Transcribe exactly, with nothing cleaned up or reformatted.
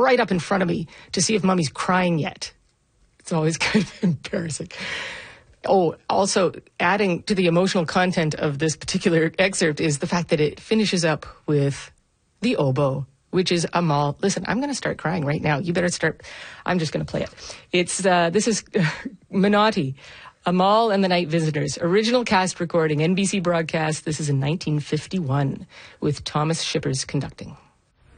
right up in front of me to see if Mummy's crying yet. It's always kind of embarrassing. Oh, also adding to the emotional content of this particular excerpt is the fact that it finishes up with the oboe, which is Amal. Listen, I'm going to start crying right now. You better start. I'm just going to play it. It's uh, this is Menotti, Amal and the Night Visitors, original cast recording, N B C broadcast. This is in nineteen fifty-one with Thomas Shippers conducting.